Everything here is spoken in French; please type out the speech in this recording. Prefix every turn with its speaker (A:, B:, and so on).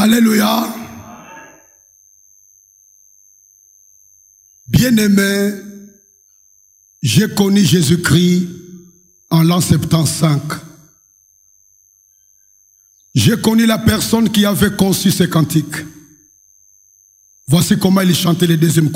A: Alléluia. Bien-aimé, j'ai connu Jésus-Christ en l'an 75. J'ai connu la personne qui avait conçu ces cantiques. Voici comment il chantait le deuxième couplet.